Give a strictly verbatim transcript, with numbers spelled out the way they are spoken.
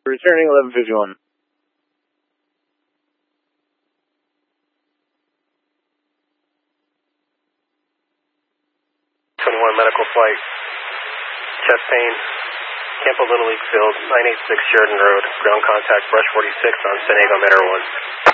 Returning eleven fifty-one. twenty-one medical flight. Chest pain. Campo Little League Field, nine eighty-six Sheridan Road. Ground contact, brush forty-six on San Diego Metro one.